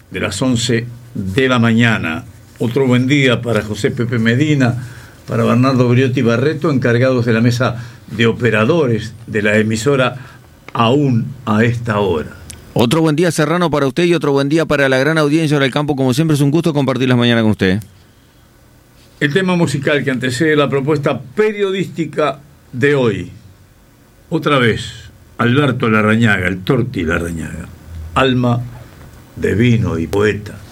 de las 11 de la mañana. Otro buen día para José Pepe Medina, para Bernardo Briotti Barreto, encargados de la mesa de operadores de la emisora aún a esta hora. Otro buen día, Serrano, para usted, y otro buen día para la gran audiencia del campo. Como siempre, es un gusto compartir las mañanas con usted. El tema musical que antecede la propuesta periodística de hoy. Otra vez, Alberto Larrañaga, el Torti Larrañaga, alma de vino y poeta.